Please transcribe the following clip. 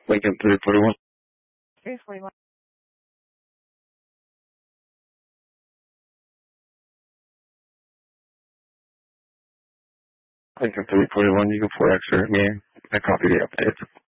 Lincoln 341. 341. Lincoln 341, you can 4X me. I copy the update.